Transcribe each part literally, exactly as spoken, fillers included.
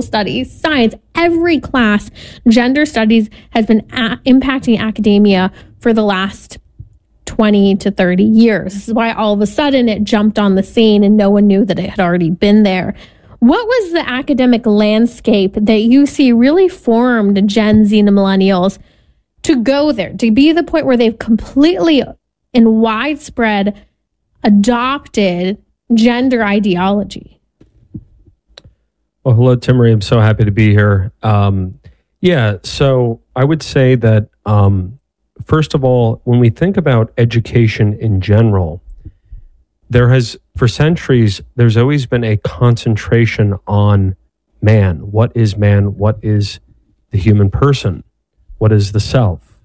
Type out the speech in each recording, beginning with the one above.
studies, science, every class, gender studies has been a- impacting academia for the last twenty to thirty years. This is why all of a sudden it jumped on the scene and no one knew that it had already been there. What was the academic landscape that you see really formed Gen Z and millennials to go there, to be the point where they've completely and widespread adopted gender ideology? Well, hello, Timmerie. I'm so happy to be here. Um, yeah, so I would say that, um, first of all, when we think about education in general, there has, for centuries, there's always been a concentration on man. What is man? What is the human person? What is the self?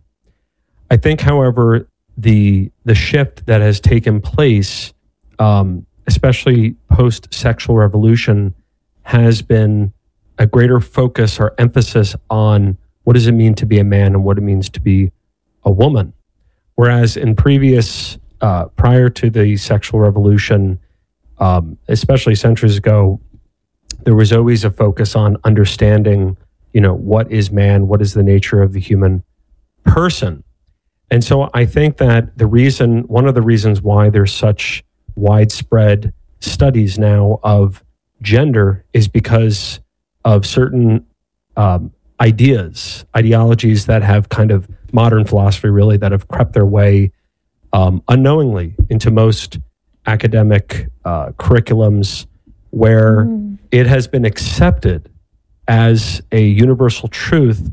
I think, however, the the shift that has taken place, um, especially post-sexual revolution, has been a greater focus or emphasis on what does it mean to be a man and what it means to be a woman. Whereas in previous, uh, prior to the sexual revolution, um, especially centuries ago, there was always a focus on understanding, you know, what is man, what is the nature of the human person. And so I think that the reason, one of the reasons why there's such widespread studies now of gender is because of certain um, ideas, ideologies that have kind of modern philosophy really that have crept their way um, unknowingly into most academic uh, curriculums where mm. it has been accepted as a universal truth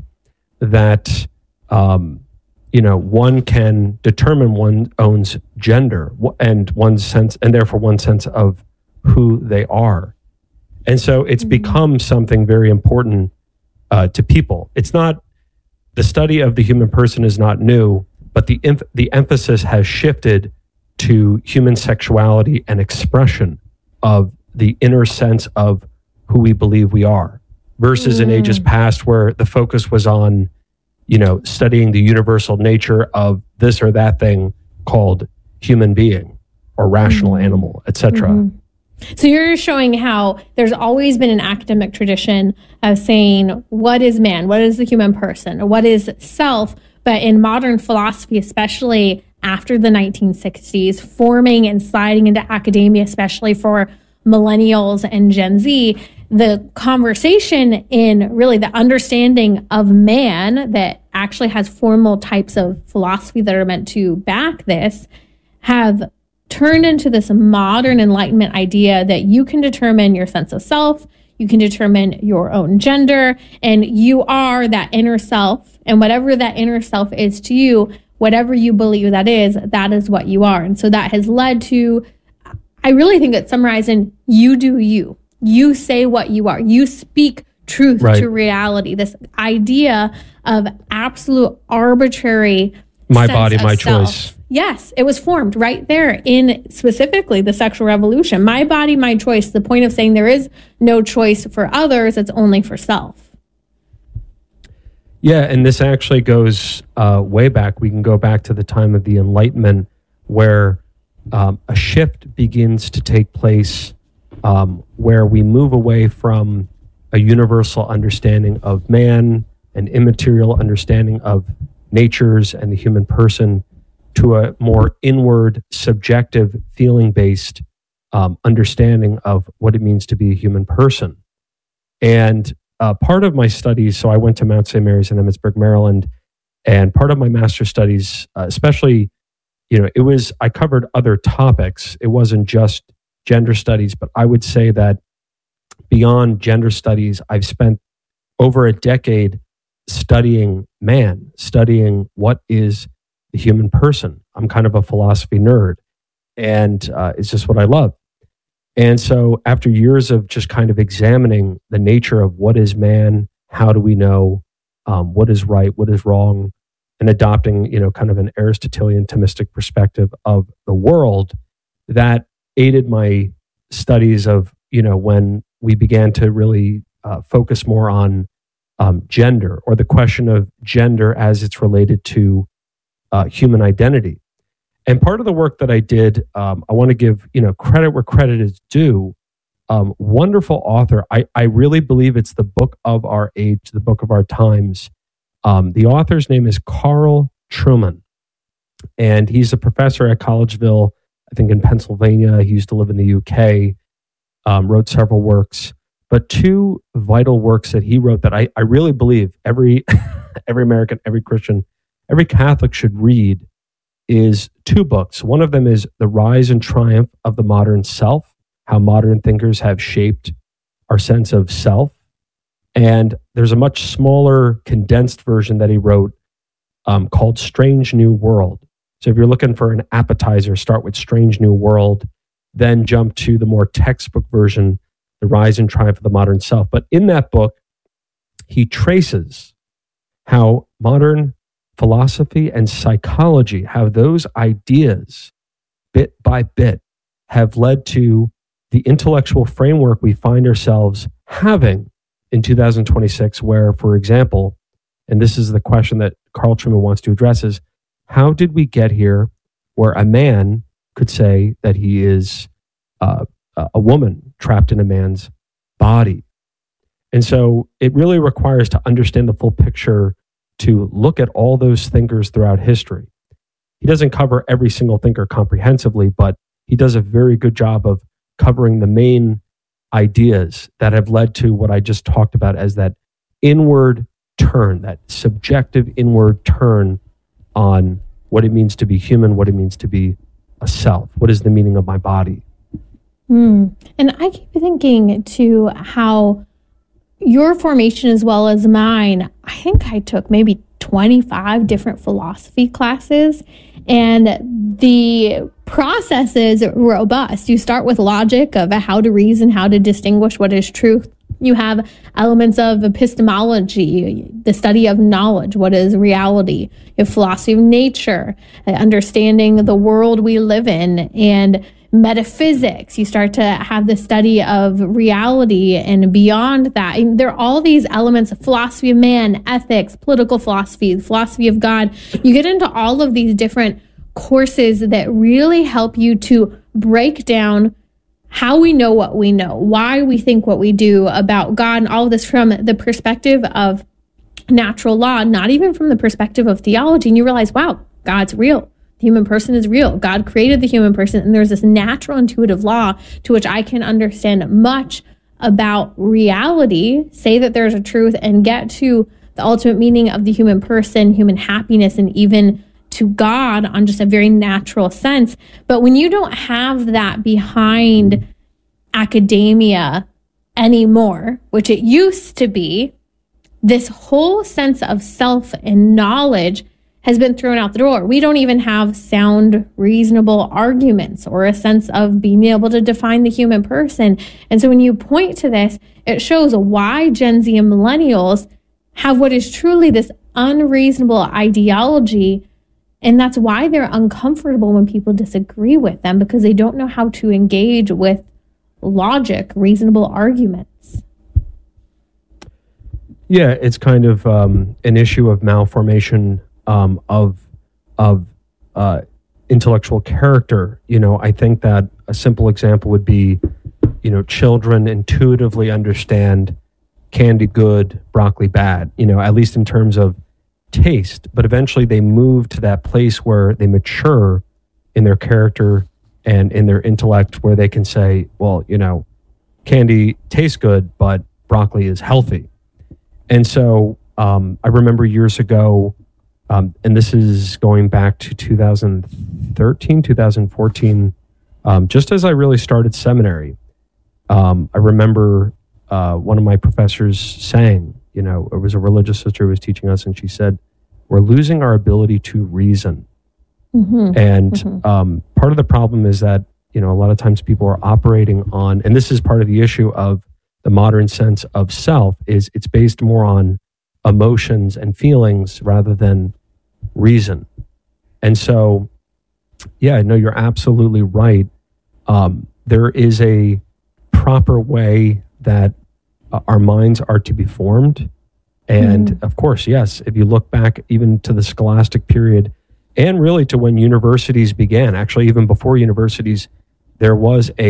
that um, you know, one can determine one's own gender and one's sense, and therefore one sense of who they are. And so it's mm-hmm. become something very important uh, to people. It's not, the study of the human person is not new, but the em- the emphasis has shifted to human sexuality and expression of the inner sense of who we believe we are, versus mm. in ages past where the focus was on, you know, studying the universal nature of this or that thing called human being or rational mm-hmm. animal, et cetera. Mm-hmm. So you're showing how there's always been an academic tradition of saying, what is man? What is the human person? What is self? But in modern philosophy, especially after the nineteen sixties, forming and sliding into academia, especially for millennials and Gen Z, the conversation in really the understanding of man that actually has formal types of philosophy that are meant to back this have turned into this modern Enlightenment idea that you can determine your sense of self, you can determine your own gender, and you are that inner self. And whatever that inner self is to you, whatever you believe that is, that is what you are. And so that has led to, I really think that summarizing, you do you. You say what you are. You speak truth right. to reality. This idea of absolute arbitrary my sense body, of my self. choice. Yes, it was formed right there in specifically the sexual revolution. My body, my choice. The point of saying there is no choice for others, it's only for self. Yeah, and this actually goes uh, way back. We can go back to the time of the Enlightenment where um, a shift begins to take place um, where we move away from a universal understanding of man, an immaterial understanding of natures and the human person, to a more inward, subjective, feeling-based um, understanding of what it means to be a human person. And uh, part of my studies, so I went to Mount Saint Mary's in Emmitsburg, Maryland, and part of my master's studies, uh, especially, you know, it was, I covered other topics. It wasn't just gender studies, but I would say that beyond gender studies, I've spent over a decade studying man, studying what is the human person. I'm kind of a philosophy nerd, and uh, it's just what I love. And so after years of just kind of examining the nature of what is man, how do we know um, what is right, what is wrong, and adopting, you know, kind of an Aristotelian Thomistic perspective of the world, that aided my studies of, you know, when we began to really uh, focus more on um, gender, or the question of gender as it's related to Uh, human identity. And part of the work that I did, um, I want to give, you know, credit where credit is due. um, wonderful author. I, I really believe it's the book of our age, the book of our times. Um, the author's name is Carl Trueman, and he's a professor at Collegeville, I think in Pennsylvania. He used to live in the U K, um, wrote several works. But two vital works that he wrote that I, I really believe every every American, every Christian, every Catholic should read is two books. One of them is The Rise and Triumph of the Modern Self, how modern thinkers have shaped our sense of self. And there's a much smaller, condensed version that he wrote um, called Strange New World. So if you're looking for an appetizer, start with Strange New World, then jump to the more textbook version, The Rise and Triumph of the Modern Self. But in that book, he traces how modern philosophy and psychology, how those ideas, bit by bit, have led to the intellectual framework we find ourselves having in two thousand twenty-six, where, for example, and this is the question that Carl Trueman wants to address, is how did we get here where a man could say that he is uh, a woman trapped in a man's body? And so it really requires to understand the full picture to look at all those thinkers throughout history. He doesn't cover every single thinker comprehensively, but he does a very good job of covering the main ideas that have led to what I just talked about as that inward turn, that subjective inward turn on what it means to be human, what it means to be a self. What is the meaning of my body? Mm. And I keep thinking to how your formation as well as mine, I think I took maybe twenty-five different philosophy classes, and the process is robust. You start with logic of how to reason, how to distinguish what is truth. You have elements of epistemology, the study of knowledge, what is reality. You have philosophy of nature, understanding the world we live in, and metaphysics. You start to have the study of reality, and beyond that, and there are all these elements of philosophy of man, ethics, political philosophy, the philosophy of God. You get into all of these different courses that really help you to break down how we know what we know, why we think what we do about God, and all of this from the perspective of natural law, not even from the perspective of theology. And you realize, wow, God's real. The human person is real. God created the human person, and there's this natural intuitive law to which I can understand much about reality, say that there's a truth, and get to the ultimate meaning of the human person, human happiness, and even to God on just a very natural sense. But when you don't have that behind academia anymore, which it used to be, this whole sense of self and knowledge has been thrown out the door. We don't even have sound, reasonable arguments or a sense of being able to define the human person. And so when you point to this, it shows why Gen Z and millennials have what is truly this unreasonable ideology. And that's why they're uncomfortable when people disagree with them, because they don't know how to engage with logic, reasonable arguments. Yeah, it's kind of um, an issue of malformation um, of of uh, intellectual character. You know, I think that a simple example would be, you know, children intuitively understand candy good, broccoli bad, you know, at least in terms of taste, but eventually they move to that place where they mature in their character and in their intellect, where they can say, well, you know, candy tastes good, but broccoli is healthy. And so um, I remember years ago, um, and this is going back to two thousand thirteen, two thousand fourteen, um, just as I really started seminary, um, I remember uh, one of my professors saying, you know, it was a religious sister who was teaching us, and she said, we're losing our ability to reason. Mm-hmm. And mm-hmm. Um, part of the problem is that, you know, a lot of times people are operating on, and this is part of the issue of the modern sense of self, is it's based more on emotions and feelings rather than reason. And so, yeah, I know you're absolutely right. Um, there is a proper way that uh, our minds are to be formed. And mm. of course, yes, if you look back even to the scholastic period and really to when universities began, actually even before universities, there was a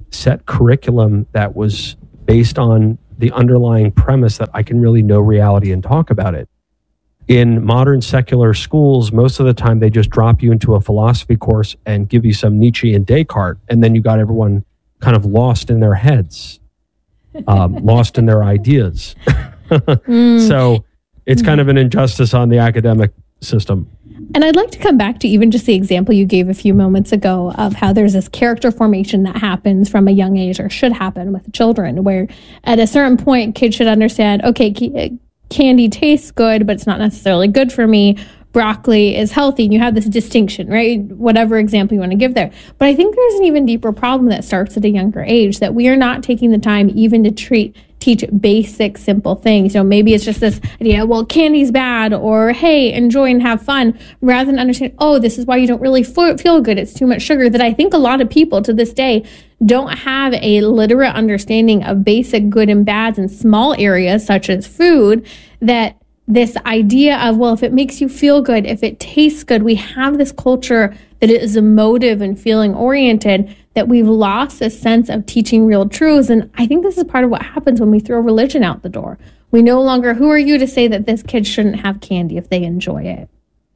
set curriculum that was based on the underlying premise that I can really know reality and talk about it. In modern secular schools, most of the time they just drop you into a philosophy course and give you some Nietzsche and Descartes, and then you got everyone kind of lost in their heads, um, lost in their ideas. mm. So it's kind of an injustice on the academic system. And I'd like to come back to even just the example you gave a few moments ago of how there's this character formation that happens from a young age, or should happen with children, where at a certain point, kids should understand, okay, c- candy tastes good, but it's not necessarily good for me. Broccoli is healthy. And you have this distinction, right? Whatever example you want to give there. But I think there's an even deeper problem that starts at a younger age, that we are not taking the time even to treat teach basic, simple things. You know, maybe it's just this idea, well, candy's bad, or hey, enjoy and have fun, rather than understand, oh, this is why you don't really f- feel good. It's too much sugar. That I think a lot of people to this day don't have a literate understanding of basic good and bads in small areas, such as food, that this idea of, well, if it makes you feel good, if it tastes good, we have this culture that it is emotive and feeling oriented, that we've lost a sense of teaching real truths. And I think this is part of what happens when we throw religion out the door. We no longer, who are you to say that this kid shouldn't have candy if they enjoy it?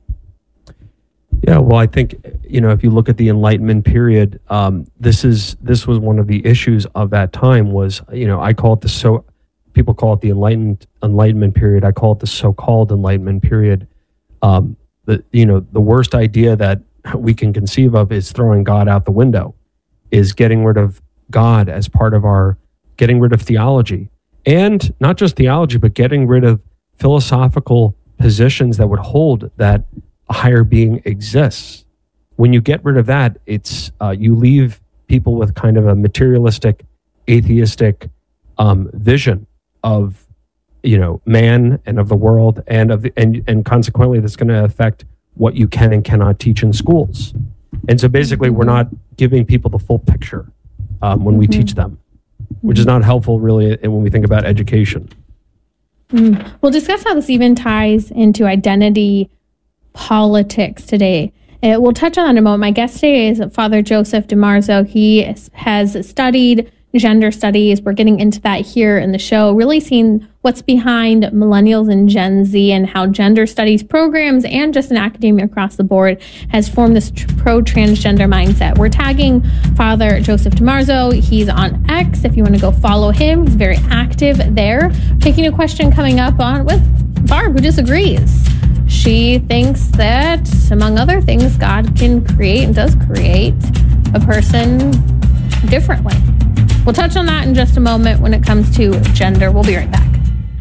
Yeah, well, I think, you know, if you look at the Enlightenment period, um, this is this was one of the issues of that time was, you know, I call it the so people call it the Enlightenment Enlightenment period. I call it the so-called Enlightenment period. Um, the you know the worst idea that we can conceive of is throwing God out the window, is getting rid of God as part of our, getting rid of theology, and not just theology, but getting rid of philosophical positions that would hold that a higher being exists. When you get rid of that, it's uh, you leave people with kind of a materialistic, atheistic um, vision of, you know, man and of the world, and of the, and and consequently, that's going to affect what you can and cannot teach in schools. And so basically, we're not giving people the full picture um, when mm-hmm. we teach them, which is not helpful really when we think about education. Mm. We'll discuss how this even ties into identity politics today. Uh, we'll touch on that in a moment. My guest today is Father Joseph DiMarzo. He has studied gender studies. We're getting into that here in the show, really seeing what's behind millennials and Gen Z, and how gender studies programs and just in academia across the board has formed this tr- pro-transgender mindset. We're tagging Father Joseph DiMarzo. He's on X. If you want to go follow him, he's very active there. Taking a question coming up on with Barb, who disagrees. She thinks that, among other things, God can create and does create a person differently. We'll touch on that in just a moment when it comes to gender. We'll be right back.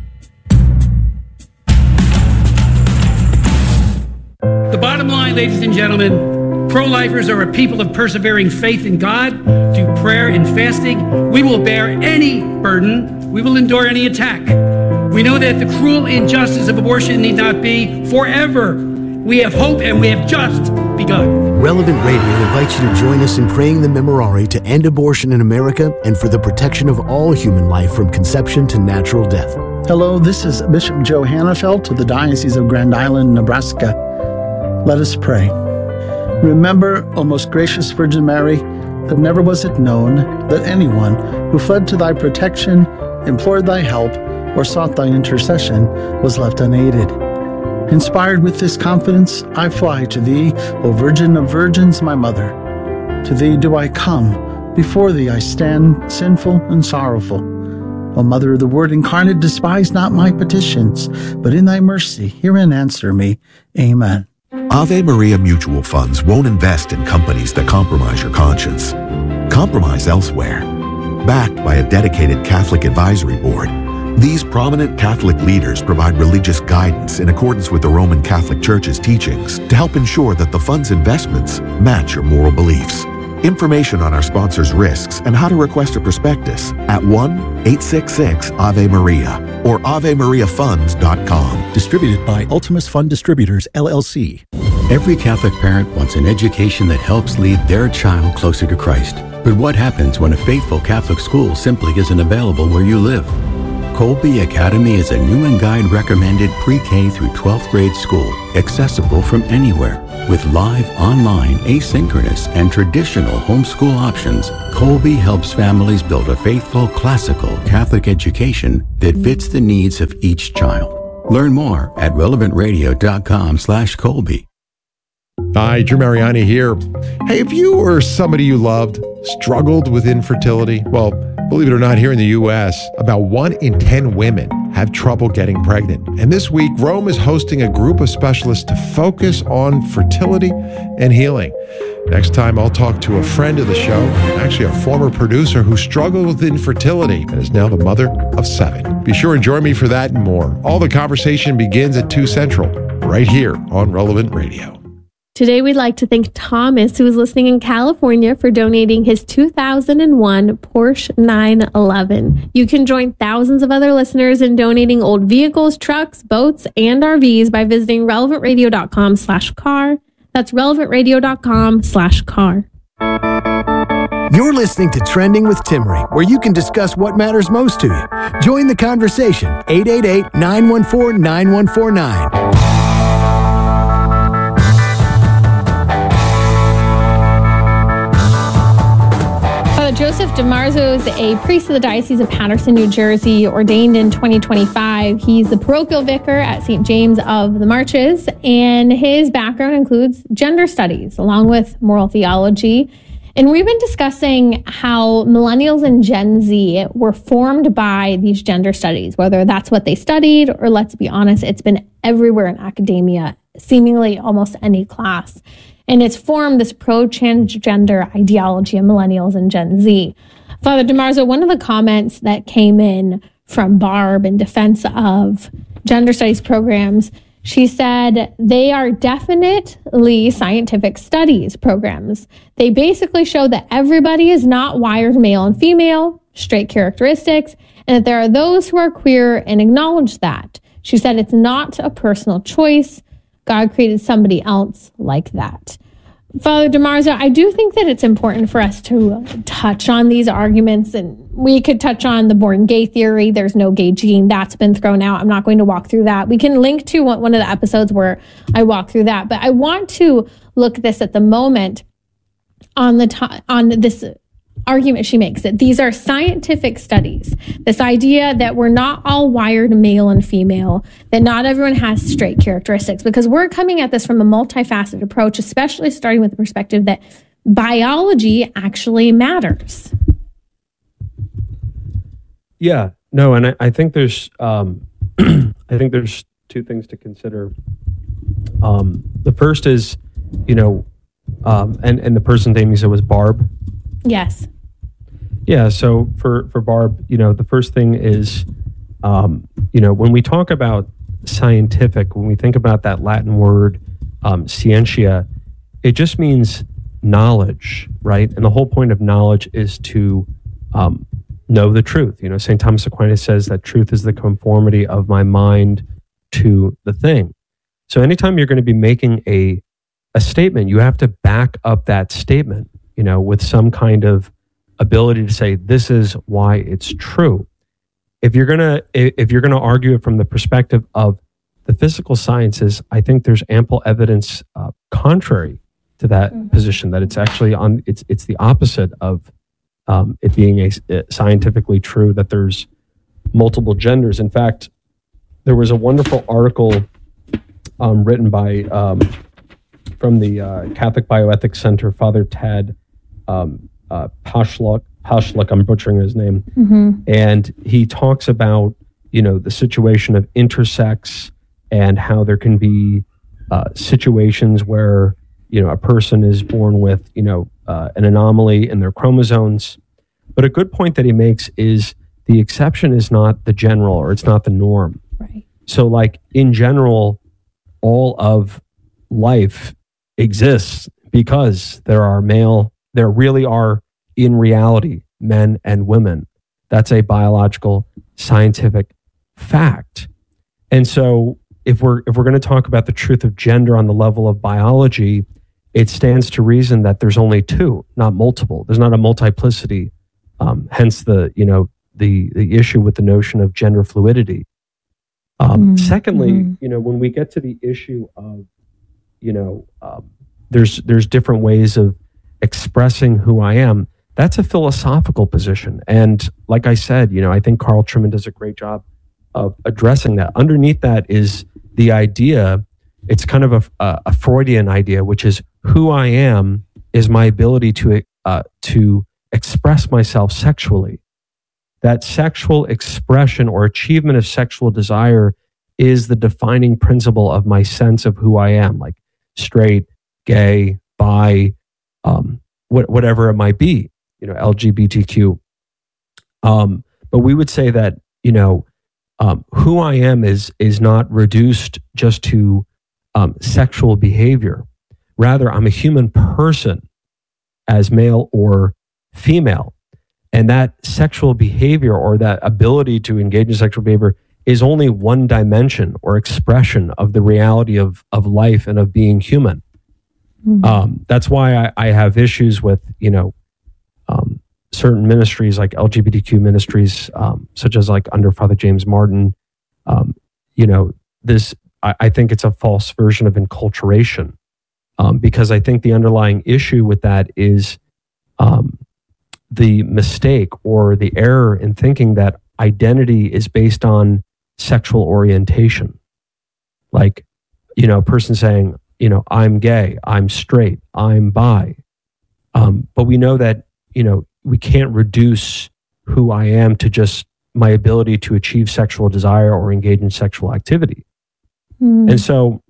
The bottom line, ladies and gentlemen, pro-lifers are a people of persevering faith in God through prayer and fasting. We will bear any burden. We will endure any attack. We know that the cruel injustice of abortion need not be forever. We have hope, and we have just begun. Relevant Radio invites you to join us in praying the Memorare to end abortion in America and for the protection of all human life from conception to natural death. Hello, this is Bishop Joe Hannafelt of the Diocese of Grand Island, Nebraska. Let us pray. Remember, O most gracious Virgin Mary, that never was it known that anyone who fled to thy protection, implored thy help, or sought thy intercession was left unaided. Inspired with this confidence, I fly to thee, O Virgin of Virgins, my mother. To thee do I come, before thee I stand, sinful and sorrowful. O Mother of the Word incarnate, despise not my petitions, but in thy mercy hear and answer me. Amen. Ave Maria Mutual Funds won't invest in companies that compromise your conscience. Compromise elsewhere. Backed by a dedicated Catholic advisory board, these prominent Catholic leaders provide religious guidance in accordance with the Roman Catholic Church's teachings to help ensure that the fund's investments match your moral beliefs. Information on our sponsors' risks and how to request a prospectus at one eight six six Ave Maria or ave maria funds dot com. Distributed by Ultimus Fund Distributors, L L C. Every Catholic parent wants an education that helps lead their child closer to Christ. But what happens when a faithful Catholic school simply isn't available where you live? Colby Academy is a Newman Guide recommended pre-K through twelfth grade school, accessible from anywhere. With live, online, asynchronous, and traditional homeschool options, Colby helps families build a faithful, classical Catholic education that fits the needs of each child. Learn more at relevant radio dot com slash Colby. Hi, Drew Mariani here. Hey, if you or somebody you loved struggled with infertility, well, believe it or not, here in the U S, about one in ten women have trouble getting pregnant. And this week, Rome is hosting a group of specialists to focus on fertility and healing. Next time, I'll talk to a friend of the show, actually a former producer who struggled with infertility and is now the mother of seven. Be sure and join me for that and more. All the conversation begins at two Central, right here on Relevant Radio. Today, we'd like to thank Thomas, who is listening in California, for donating his two thousand one Porsche nine eleven. You can join thousands of other listeners in donating old vehicles, trucks, boats, and R Vs by visiting relevant radio dot com slash car. That's relevant radio dot com slash car. You're listening to Trending with Timmery, where you can discuss what matters most to you. Join the conversation, eight eight eight, nine one four, nine one four nine. Joseph DiMarzo is a priest of the Diocese of Paterson, New Jersey, ordained in twenty twenty-five. He's the parochial vicar at Saint James of the Marches, and his background includes gender studies, along with moral theology. And we've been discussing how millennials and Gen Z were formed by these gender studies, whether that's what they studied, or let's be honest, it's been everywhere in academia, seemingly almost any class. And it's formed this pro-transgender ideology of millennials and Gen Z. Father DiMarzo, one of the comments that came in from Barb in defense of gender studies programs, she said they are definitely scientific studies programs. They basically show that everybody is not wired male and female, straight characteristics, and that there are those who are queer and acknowledge that. She said it's not a personal choice. God created somebody else like that. Father DiMarzo, I do think that it's important for us to touch on these arguments, and we could touch on the born gay theory. There's no gay gene. That's been thrown out. I'm not going to walk through that. We can link to one of the episodes where I walk through that, but I want to look at this at the moment on the to- on this argument she makes, that these are scientific studies. This idea that we're not all wired male and female, that not everyone has straight characteristics, because we're coming at this from a multifaceted approach, especially starting with the perspective that biology actually matters. Yeah, no, and I, I think there's, um, I think there's two things to consider. Um, the first is, you know, um, and and the person's name you said was Barb. Yes. Yeah. So for, for Barb, you know, the first thing is, um, you know, when we talk about scientific, when we think about that Latin word, um, scientia, it just means knowledge, right? And the whole point of knowledge is to um, know the truth. You know, Saint Thomas Aquinas says that truth is the conformity of my mind to the thing. So anytime you're going to be making a a statement, you have to back up that statement, you know, with some kind of ability to say, this is why it's true. If you're going to, if you're going to argue it from the perspective of the physical sciences, I think there's ample evidence uh, contrary to that mm-hmm. position, that it's actually on, it's, it's the opposite of um, it being a, a scientifically true that there's multiple genders. In fact, there was a wonderful article um, written by, um, from the uh, Catholic Bioethics Center, Father Tad um, uh, Pashlock, Pashlock, I'm butchering his name, mm-hmm. and he talks about, you know, the situation of intersex and how there can be uh, situations where, you know, a person is born with, you know, uh, an anomaly in their chromosomes. But a good point that he makes is the exception is not the general, or it's not the norm. Right. So, like, in general, all of life exists because there are male, there really are, in reality, men and women. That's a biological, scientific fact. And so if we're if we're going to talk about the truth of gender on the level of biology, it stands to reason that there's only two, not multiple. There's not a multiplicity. Um, hence the, you know, the the issue with the notion of gender fluidity. Um, mm, secondly, mm. you know, when we get to the issue of, you know, um, there's there's different ways of expressing who I am. That's a philosophical position, and like I said, you know, I think Carl Trueman does a great job of addressing that. Underneath that is the idea. It's kind of a, a, a Freudian idea, which is who I am is my ability to uh, to express myself sexually. That sexual expression or achievement of sexual desire is the defining principle of my sense of who I am, like straight, gay, bi, um, wh- whatever it might be, you know, L G B T Q. Um, but we would say that, you know, um, who I am is is not reduced just to um, sexual behavior. Rather, I'm a human person as male or female. And that sexual behavior or that ability to engage in sexual behavior is only one dimension or expression of the reality of, of life and of being human. Mm-hmm. Um, that's why I, I have issues with, you know, um, certain ministries like L G B T Q ministries, um, such as like under Father James Martin. Um, you know, this, I, I think it's a false version of enculturation, um, because I think the underlying issue with that is, um, the mistake or the error in thinking that identity is based on sexual orientation. Like, you know, a person saying, you know, I'm gay, I'm straight, I'm bi. Um, but we know that, you know, we can't reduce who I am to just my ability to achieve sexual desire or engage in sexual activity. Mm. And so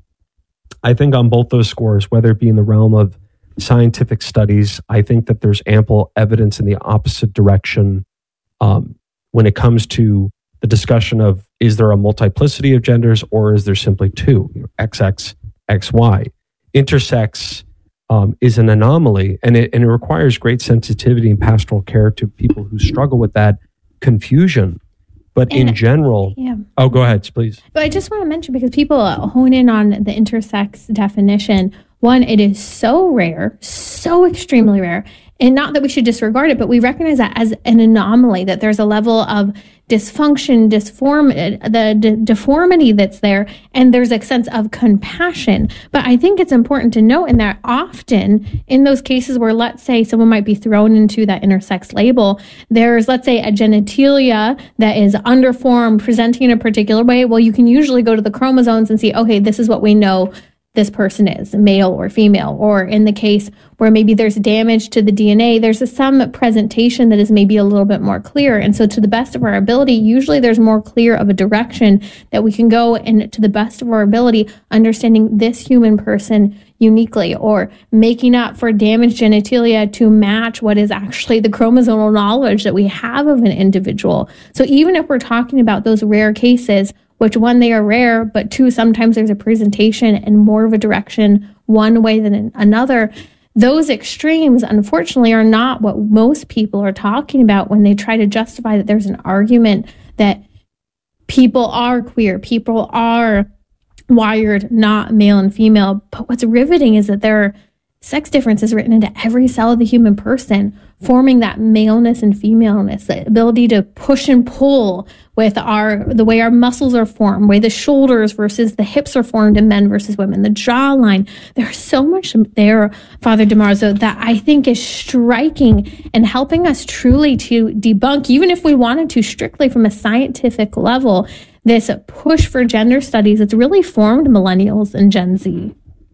I think on both those scores, whether it be in the realm of scientific studies, I think that there's ample evidence in the opposite direction um, when it comes to the discussion of, is there a multiplicity of genders or is there simply two, you know, X X, X Y? Intersex um, is an anomaly, and it, and it requires great sensitivity and pastoral care to people who struggle with that confusion. But and, in general, yeah. Oh, go ahead, please. But I just want to mention, because people hone in on the intersex definition. One, it is so rare, so extremely rare, and not that we should disregard it, but we recognize that as an anomaly, that there's a level of dysfunction, disform, the d- deformity that's there, and there's a sense of compassion. But I think it's important to note in that often in those cases where, let's say, someone might be thrown into that intersex label, there's, let's say, a genitalia that is underformed, presenting in a particular way. Well, you can usually go to the chromosomes and see, okay, this is what we know this person is, male or female. Or in the case where maybe there's damage to the D N A, there's a, some presentation that is maybe a little bit more clear. And so to the best of our ability, usually there's more clear of a direction that we can go, and to the best of our ability, understanding this human person uniquely, or making up for damaged genitalia to match what is actually the chromosomal knowledge that we have of an individual. So even if we're talking about those rare cases, which one, they are rare, but two, sometimes there's a presentation and more of a direction one way than another. Those extremes, unfortunately, are not what most people are talking about when they try to justify that there's an argument that people are queer, people are wired, not male and female. But what's riveting is that there are sex differences written into every cell of the human person, forming that maleness and femaleness, the ability to push and pull with our the way our muscles are formed, the way the shoulders versus the hips are formed in men versus women, the jawline. There's so much there, Father DiMarzo, that I think is striking and helping us truly to debunk, even if we wanted to strictly from a scientific level, this push for gender studies that's really formed millennials and Gen Z.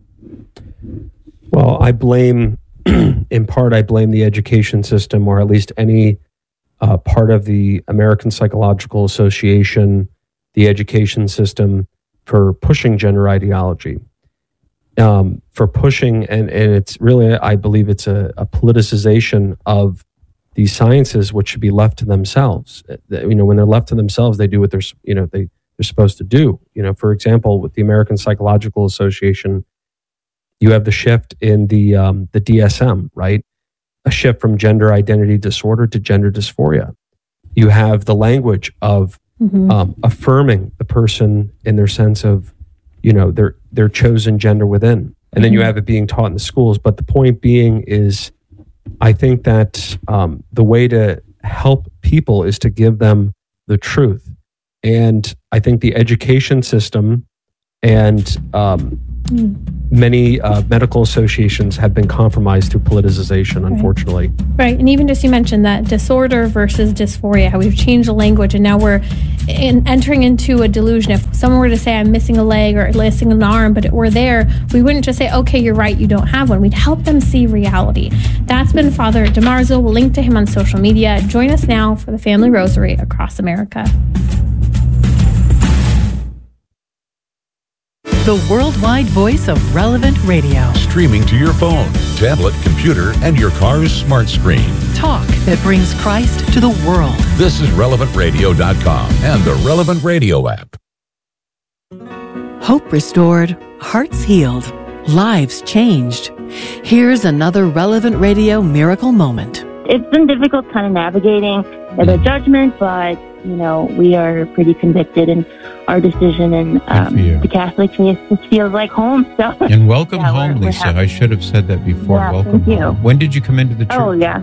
Well, I blame, in part, I blame the education system, or at least any uh, part of the American Psychological Association, the education system, for pushing gender ideology, um, for pushing, and, and it's really, I believe it's a, a politicization of these sciences, which should be left to themselves. You know, when they're left to themselves, they do what they're, you know, they, they're supposed to do. You know, for example, with the American Psychological Association, you have the shift in the um, the D S M, right? A shift from gender identity disorder to gender dysphoria. You have the language of mm-hmm. um, affirming the person in their sense of, you know, their their chosen gender within, and mm-hmm. then you have it being taught in the schools. But the point being is, I think that um, the way to help people is to give them the truth. And I think the education system and um, mm. many uh, medical associations have been compromised through politicization, right. unfortunately. Right. And even just you mentioned that disorder versus dysphoria, how we've changed the language and now we're in, entering into a delusion. If someone were to say, I'm missing a leg or missing an arm, but we're there, we wouldn't just say, okay, you're right, you don't have one. We'd help them see reality. That's been Father DiMarzo. We'll link to him on social media. Join us now for the Family Rosary across America. The worldwide voice of Relevant Radio. Streaming to your phone, tablet, computer, and your car's smart screen. Talk that brings Christ to the world. This is relevant radio dot com and the Relevant Radio app. Hope restored, hearts healed, lives changed. Here's another Relevant Radio miracle moment. It's been difficult kind of navigating the judgment, but you know, we are pretty convicted in our decision, and um, the Catholic faith just feels like home. So, and welcome yeah, home, we're, Lisa. we're I should have said that before. Yeah, welcome thank home. you. When did you come into the church? Oh, yeah.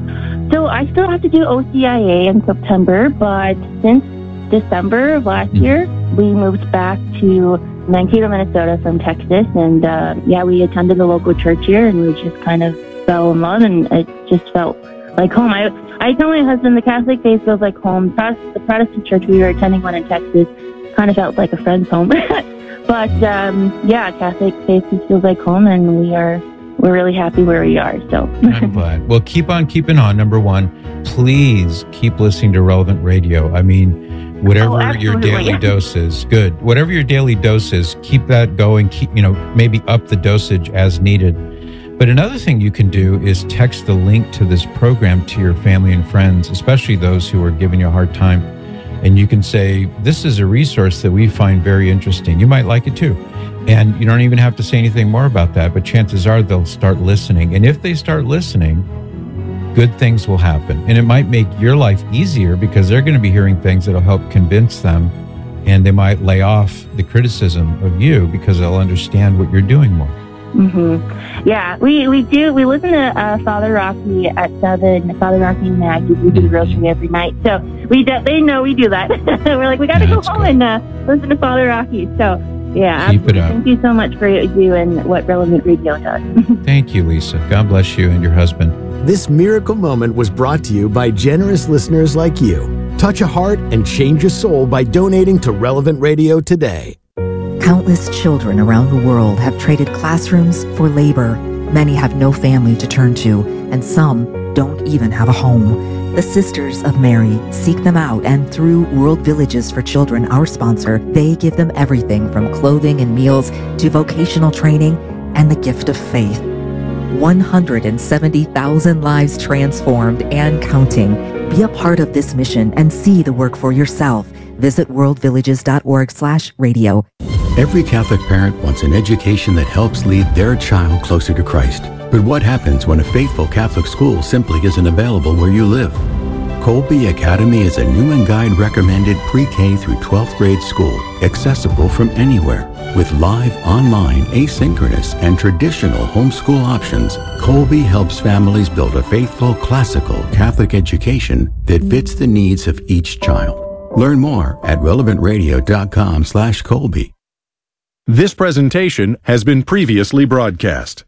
So I still have to do O C I A in September, but since December of last mm-hmm. year, we moved back to Mankato, Minnesota from Texas, and uh, yeah, we attended the local church here, and we just kind of fell in love, and it just felt like home. I I tell my husband the Catholic faith feels like home. The Protestant church, we were attending one in Texas, kind of felt like a friend's home. But um, yeah, Catholic faith just feels like home, and we are we're really happy where we are. So I'm glad. Well, keep on keeping on. Number one, please keep listening to Relevant Radio. I mean, whatever oh, your daily dose is, good. Whatever your daily dose is, keep that going. Keep you know maybe up the dosage as needed. But another thing you can do is text the link to this program to your family and friends, especially those who are giving you a hard time. And you can say, this is a resource that we find very interesting. You might like it too. And you don't even have to say anything more about that, but chances are they'll start listening. And if they start listening, good things will happen. And it might make your life easier because they're going to be hearing things that'll help convince them. And they might lay off the criticism of you because they'll understand what you're doing more. Mm-hmm. Yeah, we, we do. We listen to uh, Father Rocky at seven. Father Rocky and Maggie, we do the rosary every night. So we do, they know we do that. We're like, we got to go home good. and uh, listen to Father Rocky. So yeah, keep it up. Thank you so much for what you do and what Relevant Radio does. Thank you, Lisa. God bless you and your husband. This miracle moment was brought to you by generous listeners like you. Touch a heart and change a soul by donating to Relevant Radio today. Countless children around the world have traded classrooms for labor. Many have no family to turn to, and some don't even have a home. The Sisters of Mary seek them out, and through World Villages for Children, our sponsor, they give them everything from clothing and meals to vocational training and the gift of faith. one hundred seventy thousand lives transformed and counting. Be a part of this mission and see the work for yourself. Visit worldvillages.org slash radio. Every Catholic parent wants an education that helps lead their child closer to Christ. But what happens when a faithful Catholic school simply isn't available where you live? Colby Academy is a Newman Guide recommended pre-K through twelfth grade school, accessible from anywhere. With live, online, asynchronous, and traditional homeschool options, Colby helps families build a faithful, classical Catholic education that fits the needs of each child. Learn more at relevant radio dot com slash Colby. This presentation has been previously broadcast.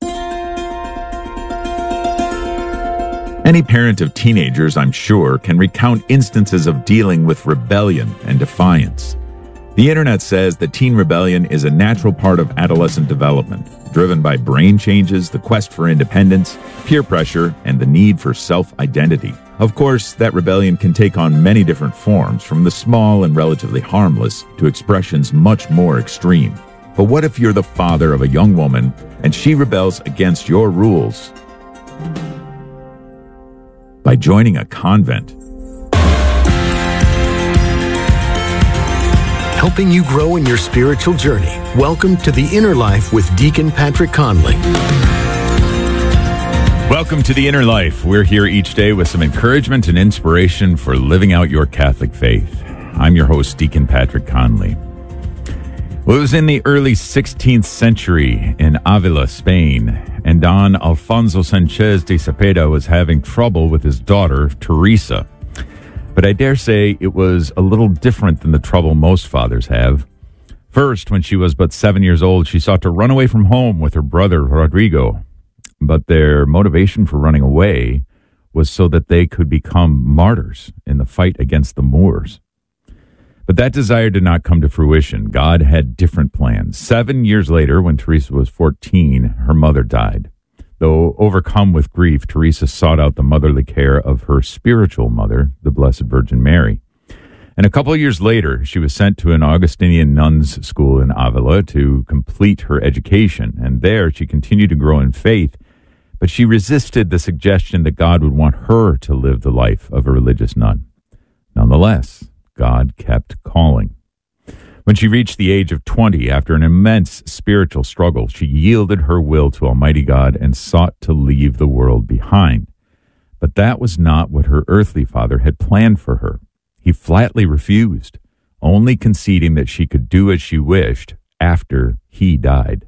Any parent of teenagers, I'm sure, can recount instances of dealing with rebellion and defiance. The internet says that teen rebellion is a natural part of adolescent development, driven by brain changes, the quest for independence, peer pressure, and the need for self-identity. Of course, that rebellion can take on many different forms, from the small and relatively harmless to expressions much more extreme. But what if you're the father of a young woman and she rebels against your rules? By joining a convent. Helping you grow in your spiritual journey. Welcome to The Inner Life with Deacon Patrick Conley. Welcome to The Inner Life. We're here each day with some encouragement and inspiration for living out your Catholic faith. I'm your host, Deacon Patrick Conley. Well, it was in the early sixteenth century in Avila, Spain, and Don Alfonso Sanchez de Cepeda was having trouble with his daughter, Teresa. But I dare say it was a little different than the trouble most fathers have. First, when she was but seven years old, she sought to run away from home with her brother, Rodrigo. But their motivation for running away was so that they could become martyrs in the fight against the Moors. But that desire did not come to fruition. God had different plans. Seven years later, when Teresa was fourteen, her mother died. Though overcome with grief, Teresa sought out the motherly care of her spiritual mother, the Blessed Virgin Mary. And a couple of years later, she was sent to an Augustinian nuns' school in Avila to complete her education. And there she continued to grow in faith, but she resisted the suggestion that God would want her to live the life of a religious nun. Nonetheless, God kept calling. When she reached the age of twenty, after an immense spiritual struggle, she yielded her will to Almighty God and sought to leave the world behind. But that was not what her earthly father had planned for her. He flatly refused, only conceding that she could do as she wished after he died.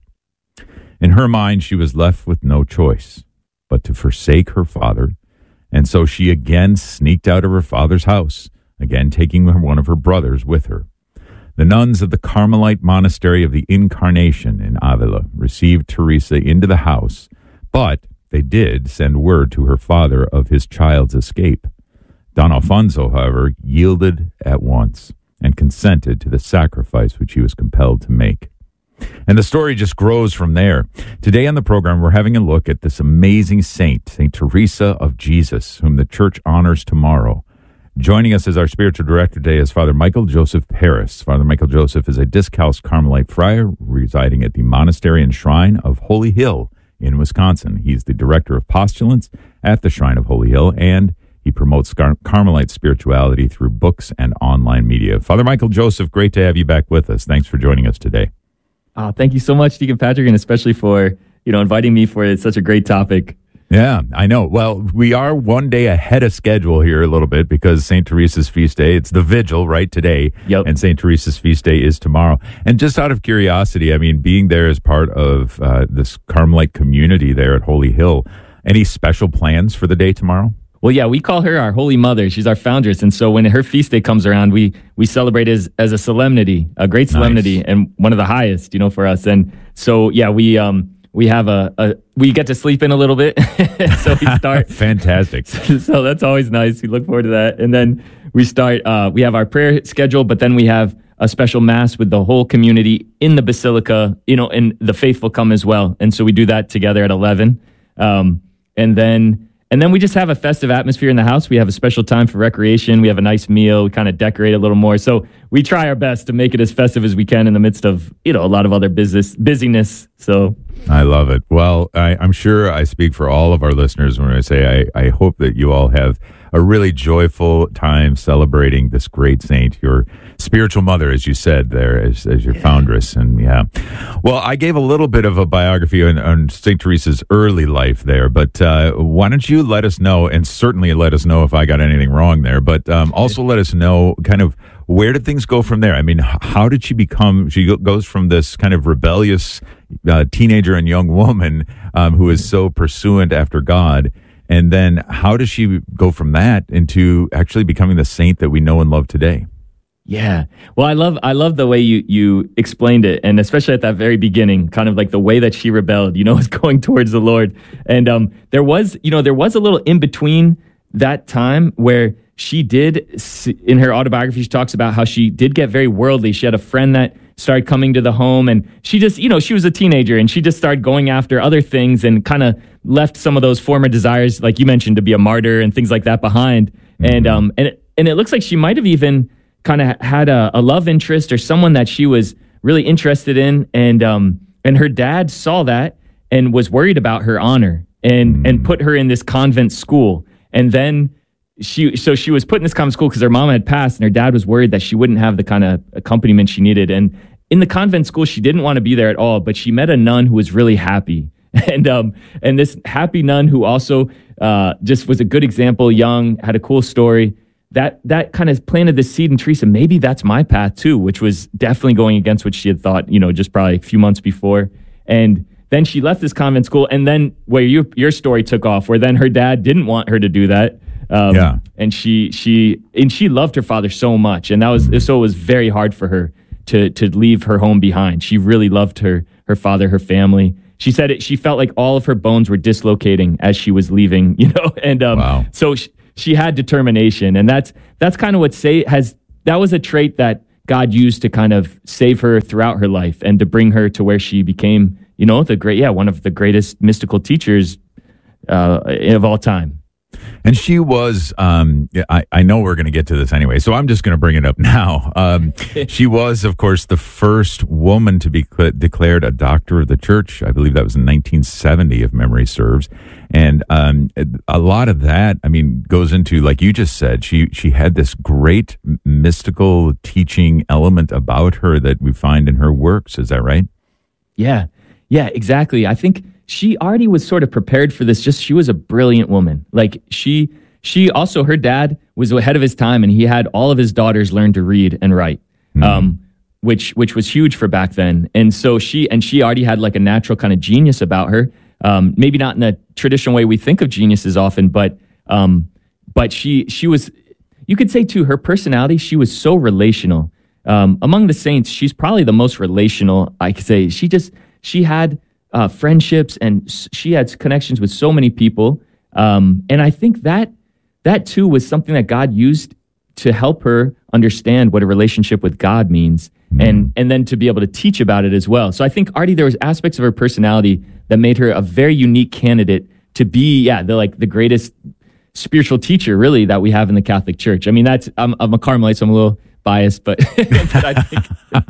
In her mind, she was left with no choice but to forsake her father, and so she again sneaked out of her father's house, again taking one of her brothers with her. The nuns of the Carmelite Monastery of the Incarnation in Avila received Teresa into the house, but they did send word to her father of his child's escape. Don Alfonso, however, yielded at once and consented to the sacrifice which he was compelled to make. And the story just grows from there. Today on the program, we're having a look at this amazing saint, Saint Teresa of Jesus, whom the church honors tomorrow. Joining us as our spiritual director today is Father Michael Joseph Paris. Father Michael Joseph is a Discalced Carmelite friar residing at the Monastery and Shrine of Holy Hill in Wisconsin. He's the director of postulants at the Shrine of Holy Hill, and he promotes Car- Carmelite spirituality through books and online media. Father Michael Joseph, great to have you back with us. Thanks for joining us today. Uh, thank you so much, Deacon Patrick, and especially for you know inviting me for such a great topic. Yeah, I know. Well, we are one day ahead of schedule here a little bit because Saint Teresa's feast day, it's the vigil right today. Yep. And Saint Teresa's feast day is tomorrow. And just out of curiosity, I mean, being there as part of uh, this Carmelite community there at Holy Hill, any special plans for the day tomorrow? Well, yeah, we call her our Holy Mother. She's our foundress. And so when her feast day comes around, we we celebrate as, as a solemnity, a great solemnity, nice. And one of the highest, you know, for us. And so, yeah, we... um. We have a, a, we get to sleep in a little bit. So we start. Fantastic. So, so that's always nice. We look forward to that. And then we start, uh, we have our prayer schedule, but then we have a special mass with the whole community in the Basilica, you know, and the faithful come as well. And so we do that together at eleven. Um, and then, and then we just have a festive atmosphere in the house. We have a special time for recreation. We have a nice meal. We kind of decorate a little more. So we try our best to make it as festive as we can in the midst of, you know, a lot of other business busyness. So I love it. Well, I, I'm sure I speak for all of our listeners when I say I, I hope that you all have a really joyful time celebrating this great saint, your spiritual mother, as you said there, as, as your yeah. foundress. And yeah, well, I gave a little bit of a biography on, on Saint Teresa's early life there, but uh, why don't you let us know, and certainly let us know if I got anything wrong there, but um, also let us know kind of where did things go from there? I mean, how did she become, she goes from this kind of rebellious uh, teenager and young woman um, who is so pursuant after God. And then how does she go from that into actually becoming the saint that we know and love today? Yeah. Well, I love I love the way you you explained it, and especially at that very beginning, kind of like the way that she rebelled, you know, is going towards the Lord. And um, there was, you know, there was a little in between that time where she did, in her autobiography, she talks about how she did get very worldly. She had a friend that started coming to the home, and she just, you know, she was a teenager, and she just started going after other things and kind of left some of those former desires, like you mentioned, to be a martyr and things like that behind. Mm-hmm. And um, and it, and it looks like she might have even kind of had a, a love interest or someone that she was really interested in, and um, and her dad saw that and was worried about her honor and mm-hmm. and put her in this convent school, and then. She so she was put in this convent school because her mom had passed, and her dad was worried that she wouldn't have the kind of accompaniment she needed. And in the convent school, she didn't want to be there at all, but she met a nun who was really happy, and um and this happy nun who also uh just was a good example, young, had a cool story. That that kind of planted the seed in Teresa. Maybe that's my path too, which was definitely going against what she had thought, you know, just probably a few months before. And then she left this convent school, and then where you, your story took off, where then her dad didn't want her to do that. Um, Yeah. And she she and she loved her father so much, and that was so it was very hard for her to to leave her home behind. She really loved her her father, her family. She said it, she felt like all of her bones were dislocating as she was leaving, you know. And um, Wow. so she, she had determination, and that's that's kind of what say has that was a trait that God used to kind of save her throughout her life and to bring her to where she became, you know, the great, yeah, one of the greatest mystical teachers uh, of all time. And she was, um, I, I know we're going to get to this anyway, so I'm just going to bring it up now. Um, she was, of course, the first woman to be cl- declared a doctor of the church. I believe that was in nineteen seventy, if memory serves. And um, a lot of that, I mean, goes into, like you just said, she, she had this great mystical teaching element about her that we find in her works. Is that right? Yeah, yeah, exactly. I think she already was sort of prepared for this. Just she was a brilliant woman. Like she, she also, her dad was ahead of his time, and he had all of his daughters learn to read and write, mm-hmm. um, which which was huge for back then. And so she and she already had like a natural kind of genius about her. Um, maybe not in the traditional way we think of geniuses often, but um, but she she was. You could say too, her personality. She was so relational. Um, among the saints, she's probably the most relational. I could say she just she had. Uh, friendships, and she had connections with so many people. Um, and I think that that too was something that God used to help her understand what a relationship with God means, mm-hmm. and and then to be able to teach about it as well. So I think Artie, there was aspects of her personality that made her a very unique candidate to be, yeah, the like the greatest spiritual teacher really that we have in the Catholic Church. I mean, that's I'm, I'm a Carmelite, so I'm a little biased, but, but I think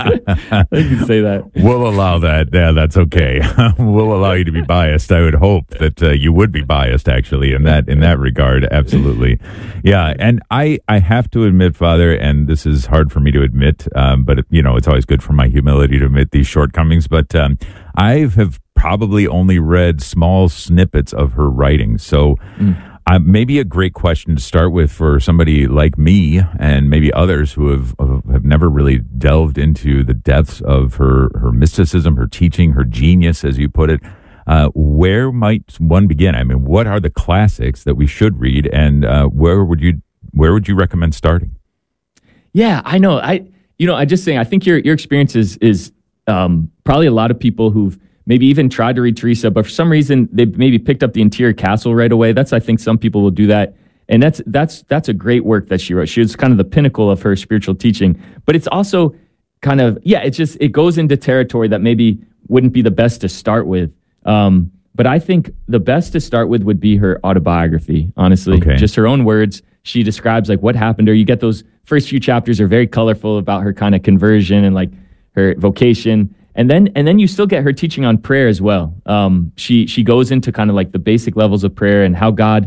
I can say that. We'll allow that. Yeah, that's okay. We'll allow you to be biased. I would hope that uh, you would be biased, actually, in that in that regard. Absolutely. Yeah, and I I have to admit, Father, and this is hard for me to admit, um, but you know, it's always good for my humility to admit these shortcomings. But um, I have probably only read small snippets of her writing, so. Mm. Uh, maybe a great question to start with for somebody like me and maybe others who have have never really delved into the depths of her, her mysticism, her teaching, her genius, as you put it. Uh, where might one begin? I mean, what are the classics that we should read, and uh, where would you where would you recommend starting? Yeah, I know. I you know, I just saying. I think your your experience is is um, probably a lot of people who've maybe even tried to read Teresa, but for some reason they maybe picked up the Interior Castle right away. That's I think some people will do that, and that's that's that's a great work that she wrote. She was kind of the pinnacle of her spiritual teaching, but it's also kind of yeah, it's just it goes into territory that maybe wouldn't be the best to start with. Um, but I think the best to start with would be her autobiography. Honestly, okay. Just her own words. She describes like what happened to her. You get those first few chapters are very colorful about her kind of conversion and like her vocation. And then, and then you still get her teaching on prayer as well. Um, she she goes into kind of like the basic levels of prayer and how God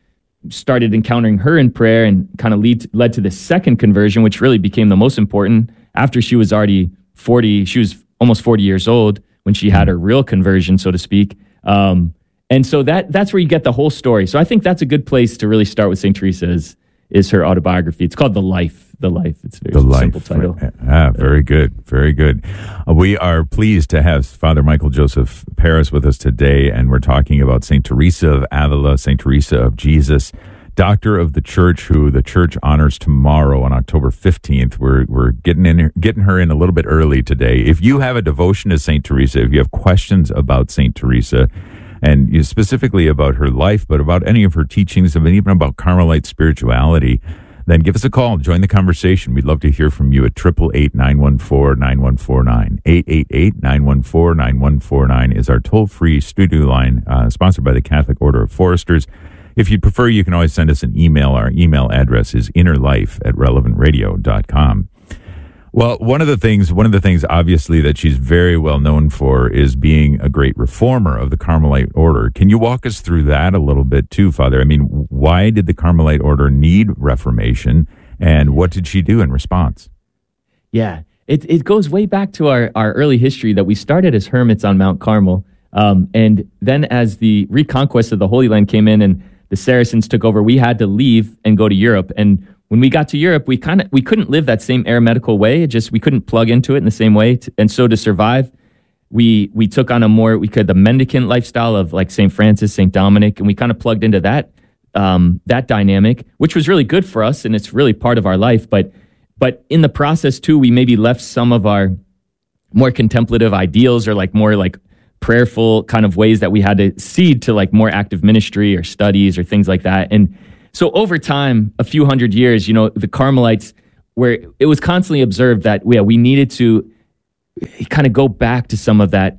started encountering her in prayer, and kind of lead led to the second conversion, which really became the most important after she was already forty. She was almost forty years old when she had her real conversion, so to speak. Um, and so that that's where you get the whole story. So I think that's a good place to really start with Saint Teresa is, is her autobiography. It's called The Life. The Life. It's a very the simple life. title. Ah, very good. Very good. Uh, we are pleased to have Father Michael Joseph Parris with us today, and we're talking about Saint Teresa of Avila, Saint Teresa of Jesus, Doctor of the Church, who the Church honors tomorrow on October fifteenth. We're we're getting in getting her in a little bit early today. If you have a devotion to Saint Teresa, if you have questions about Saint Teresa, and you specifically about her life, but about any of her teachings, and even about Carmelite spirituality, then give us a call. Join the conversation. We'd love to hear from you at eight eight eight, nine one four, nine one four nine. eight eight eight, nine one four, nine one four nine is our toll-free studio line, uh, sponsored by the Catholic Order of Foresters. If you'd prefer, you can always send us an email. Our email address is innerlife at relevant radio dot com. Well, one of the things, one of the things, obviously, that she's very well known for is being a great reformer of the Carmelite order. Can you walk us through that a little bit too, Father? I mean, why did the Carmelite order need reformation, and what did she do in response? Yeah, it it goes way back to our, our early history that we started as hermits on Mount Carmel, um, and then as the reconquest of the Holy Land came in and the Saracens took over, we had to leave and go to Europe. And when we got to Europe, we kind of we couldn't live that same eremitical way. It just we couldn't plug into it in the same way. To, and so to survive, we we took on a more we could the mendicant lifestyle of like Saint Francis, Saint Dominic, and we kind of plugged into that um, that dynamic, which was really good for us, and it's really part of our life. But but in the process too, we maybe left some of our more contemplative ideals or like more like prayerful kind of ways that we had to cede to like more active ministry or studies or things like that. And so over time, a few hundred years, you know, the Carmelites, where it was constantly observed that yeah, we needed to kind of go back to some of that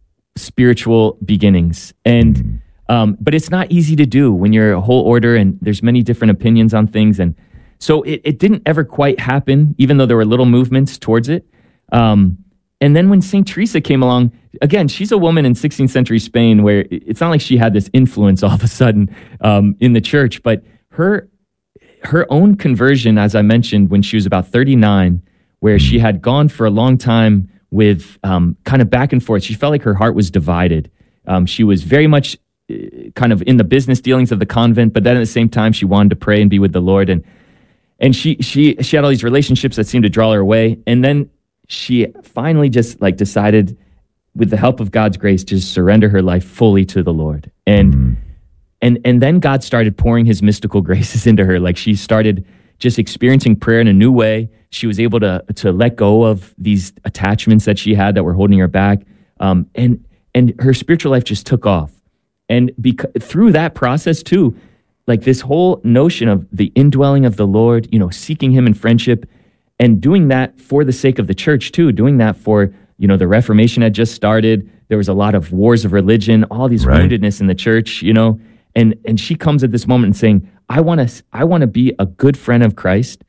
spiritual beginnings. And um, but it's not easy to do when you're a whole order and there's many different opinions on things. And so it, it didn't ever quite happen, even though there were little movements towards it. Um, and then when Saint Teresa came along, again, she's a woman in sixteenth century Spain where it's not like she had this influence all of a sudden um, in the church, but her her own conversion, as I mentioned, when she was about thirty-nine, where she had gone for a long time with um, kind of back and forth. She felt like her heart was divided. Um, she was very much uh, kind of in the business dealings of the convent, but then at the same time, she wanted to pray and be with the Lord. And and she she she had all these relationships that seemed to draw her away. And then she finally just like decided, with the help of God's grace, to surrender her life fully to the Lord. And mm. and and then God started pouring his mystical graces into her. Like she started just experiencing prayer in a new way. She was able to to let go of these attachments that she had that were holding her back. Um, and and her spiritual life just took off. And beca- through that process too, like this whole notion of the indwelling of the Lord, you know, seeking him in friendship and doing that for the sake of the church too, doing that for, you know, the Reformation had just started. There was a lot of wars of religion, all these right. woundedness in the church, you know, and and she comes at this moment and saying, I want to I want to be a good friend of Christ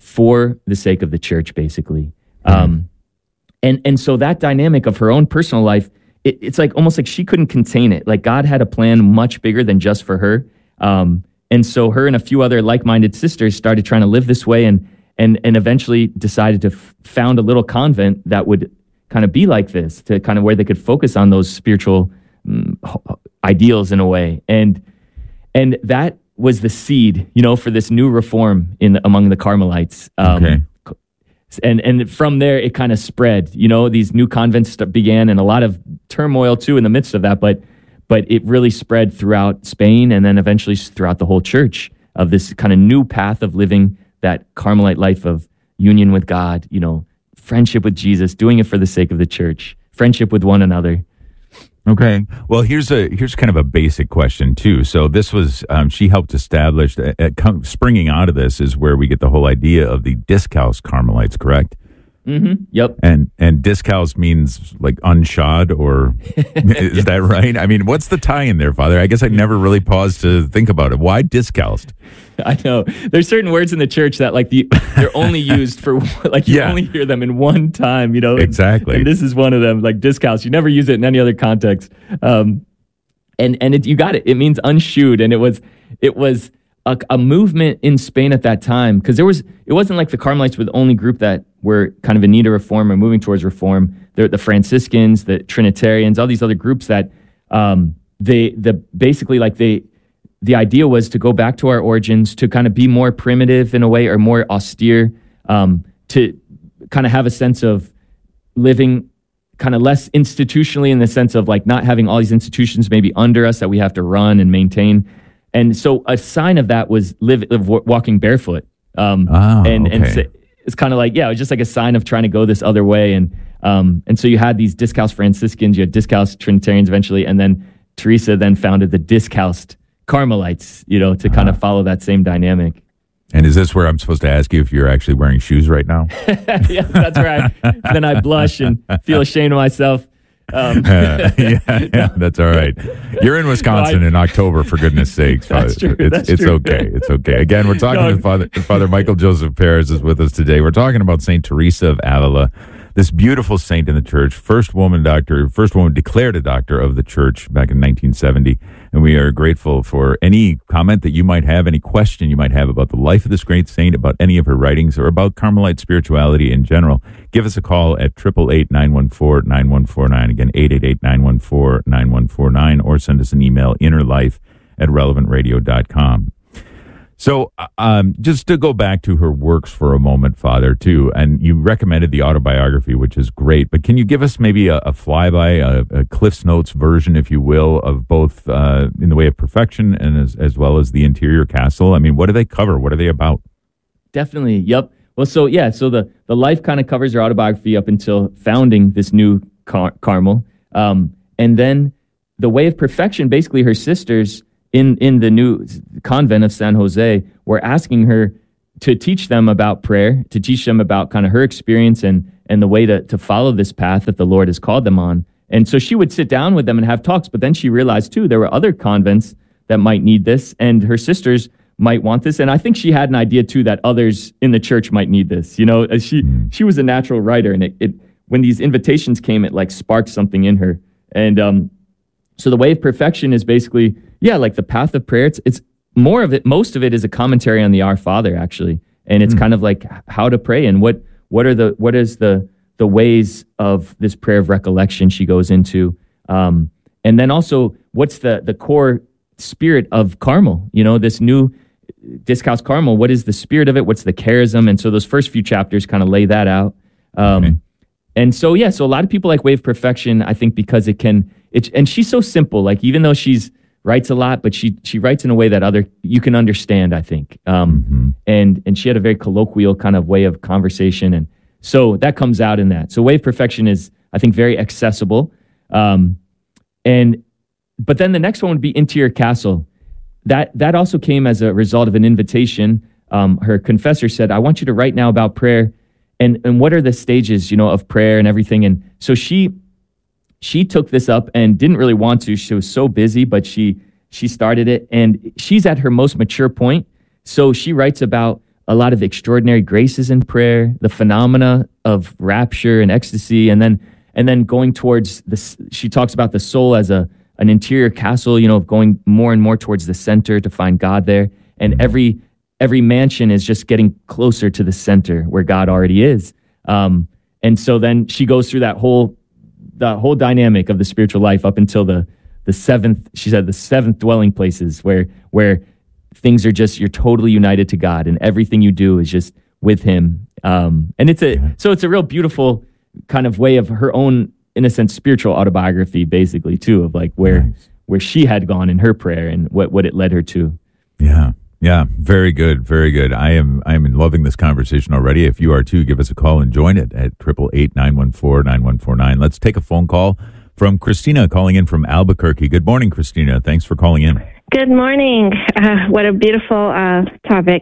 for the sake of the church, basically. Mm. Um, and and so that dynamic of her own personal life, it, it's like almost like she couldn't contain it. Like God had a plan much bigger than just for her. Um, and so her and a few other like-minded sisters started trying to live this way, and and and eventually decided to f- found a little convent that would kind of be like this, to kind of where they could focus on those spiritual um, ideals in a way. And and that was the seed, you know, for this new reform in the, among the Carmelites. Um, okay. And and from there, it kind of spread. You know, these new convents began, and a lot of turmoil too in the midst of that. But but it really spread throughout Spain, and then eventually throughout the whole church, of this kind of new path of living that Carmelite life of union with God. You know, friendship with Jesus, doing it for the sake of the church, friendship with one another. Okay. Well, here's a here's kind of a basic question too. So this was um, she helped establish. Uh, uh, springing out of this is where we get the whole idea of the Discalced Carmelites, correct? Mm-hmm. Yep. And and discalced means like unshod, or is yes. that right? I mean, what's the tie in there, Father? I guess I never really paused to think about it. Why discalced? I know there's certain words in the church that like the they're only used for like you yeah. only hear them in one time, you know. Exactly. And this is one of them, like discalced. You never use it in any other context. Um, and and it, you got it. It means unshoed, and it was it was a, a movement in Spain at that time, because there was it wasn't like the Carmelites were the only group that were kind of in need of reform or moving towards reform. There, the Franciscans, the Trinitarians, all these other groups that um, they the basically like they. The idea was to go back to our origins, to kind of be more primitive in a way, or more austere, um, to kind of have a sense of living kind of less institutionally, in the sense of like not having all these institutions maybe under us that we have to run and maintain. And so a sign of that was live, live walking barefoot. Um, oh, and, okay. and so it's kind of like, yeah, it was just like a sign of trying to go this other way. And um, and so you had these Discalced Franciscans, you had Discalced Trinitarians eventually, and then Teresa then founded the Discalced Carmelites, you know, to kind uh, of follow that same dynamic. And is this where I'm supposed to ask you if you're actually wearing shoes right now? Yes, that's right. Then I blush and feel ashamed of myself. Um. uh, yeah, yeah, that's all right. You're in Wisconsin no, I, in October, for goodness sakes. That's true. It's, that's it's true. okay. It's okay. Again, we're talking no. to Father, Father Michael Joseph Perez is with us today. We're talking about Saint Teresa of Avila, this beautiful saint in the church, first woman doctor, first woman declared a doctor of the church back in nineteen seventy. And we are grateful for any comment that you might have, any question you might have about the life of this great saint, about any of her writings, or about Carmelite spirituality in general. Give us a call at eight eight eight, nine one four, nine one four nine. Again, eight eight eight, nine one four, nine one four nine, or send us an email, innerlife at relevant radio dot com. So, um, just to go back to her works for a moment, Father, too, and you recommended the autobiography, which is great, but can you give us maybe a, a flyby, a, a Cliff's Notes version, if you will, of both uh, In the Way of Perfection and as, as well as The Interior Castle? I mean, what do they cover? What are they about? Definitely. Yep. Well, so yeah, so the, the life kind of covers her autobiography up until founding this new Car- Carmel. Um, and then The Way of Perfection, basically her sisters in, in the new convent of San Jose were asking her to teach them about prayer, to teach them about kind of her experience and, and the way to, to follow this path that the Lord has called them on. And so she would sit down with them and have talks, but then she realized too, there were other convents that might need this and her sisters might want this. And I think she had an idea too that others in the church might need this. You know, she, she was a natural writer, and it, it when these invitations came, it like sparked something in her. And um, so The Way of Perfection is basically, yeah, like the path of prayer. It's, it's more of it, most of it is a commentary on the Our Father, actually. And it's mm. kind of like how to pray and what, what are the, what is the, the ways of this prayer of recollection she goes into. Um, and then also what's the, the core spirit of Carmel, you know, this new Disc House Carmel, what is the spirit of it? What's the charism? And so those first few chapters kind of lay that out. Um, okay. And so, yeah, so a lot of people like Way of Perfection, I think, because it can, it, and she's so simple, like even though she's writes a lot, but she she writes in a way that other, you can understand, I think. Um, mm-hmm. and, and she had a very colloquial kind of way of conversation. And so that comes out in that. So Way of Perfection is, I think, very accessible. Um, and, but then the next one would be Interior Castle. That that also came as a result of an invitation. Um, her confessor said, I want you to write now about prayer and, and what are the stages, you know, of prayer and everything. And so she she took this up and didn't really want to. She was so busy, but she she started it. And she's at her most mature point. So she writes about a lot of extraordinary graces in prayer, the phenomena of rapture and ecstasy. And then and then going towards this, she talks about the soul as a an interior castle, you know, going more and more towards the center to find God there. And every every mansion is just getting closer to the center where God already is. Um, and so then she goes through that whole the whole dynamic of the spiritual life up until the the seventh, she said the seventh dwelling places where where things are just, you're totally united to God and everything you do is just with him. Um, and it's a, so it's a real beautiful kind of way of her own, in a sense, spiritual autobiography, basically, too, of like where nice. where she had gone in her prayer and what, what it led her to. Yeah, yeah, very good, very good. I am I am loving this conversation already. If you are too, give us a call and join it at triple eight nine one four nine one four nine. Let's take a phone call from Christina calling in from Albuquerque. Good morning, Christina. Thanks for calling in. Good morning. Uh, what a beautiful uh, topic.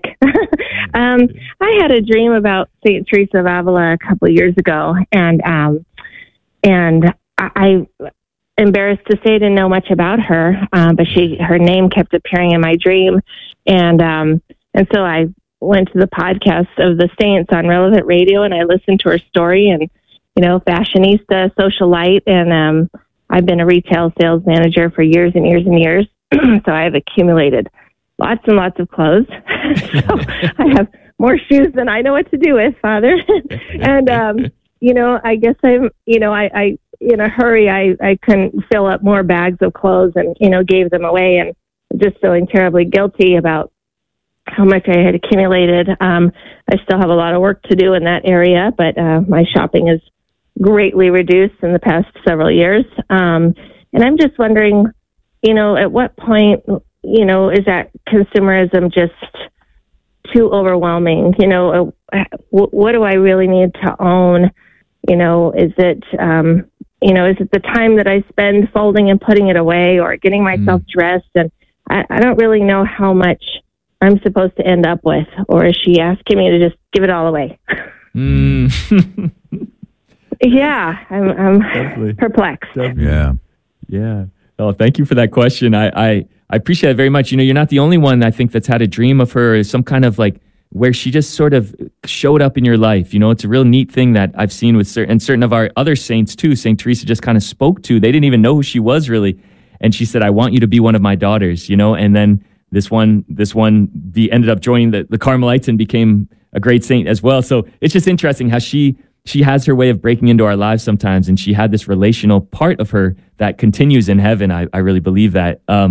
um, I had a dream about Saint Teresa of Avila a couple of years ago, and um, and I, I embarrassed to say I didn't know much about her, uh, but she her name kept appearing in my dream, and um, and so I went to the podcast of the saints on Relevant Radio, and I listened to her story, and you know, fashionista, socialite, and um, I've been a retail sales manager for years and years and years. So I have accumulated lots and lots of clothes. So I have more shoes than I know what to do with, Father. And, um, you know, I guess I'm, you know, I, I in a hurry, I, I couldn't fill up more bags of clothes and, you know, gave them away, and just feeling terribly guilty about how much I had accumulated. Um, I still have a lot of work to do in that area, but uh, my shopping is greatly reduced in the past several years. Um, and I'm just wondering, you know, at what point, you know, is that consumerism just too overwhelming? You know, uh, w- what do I really need to own? You know, is it, um, you know, is it the time that I spend folding and putting it away or getting myself mm. dressed? And I, I don't really know how much I'm supposed to end up with, or is she asking me to just give it all away? Mm. Yeah, I'm, I'm Definitely. perplexed. Definitely. Yeah. Yeah. Oh, thank you for that question. I, I, I appreciate it very much. You know, you're not the only one, I think, that's had a dream of her, some kind of like where she just sort of showed up in your life. You know, it's a real neat thing that I've seen with certain, and certain of our other saints too. Saint Teresa just kind of spoke to. They didn't even know who she was really. And she said, I want you to be one of my daughters, you know, and then this one, this one be, ended up joining the, the Carmelites and became a great saint as well. So it's just interesting how she, She has her way of breaking into our lives sometimes, and she had this relational part of her that continues in heaven. I, I really believe that. Um,